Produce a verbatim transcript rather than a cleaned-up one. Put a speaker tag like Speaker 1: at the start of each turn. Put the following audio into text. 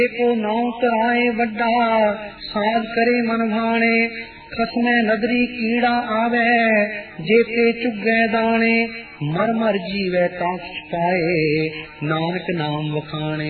Speaker 1: को नाव तराए वड्डा साध करे मन भाणे खसमे नदरी कीड़ा आवे जेते चुगे दाने मर मर जीवे ताक पाए नानक नाम वखाणे।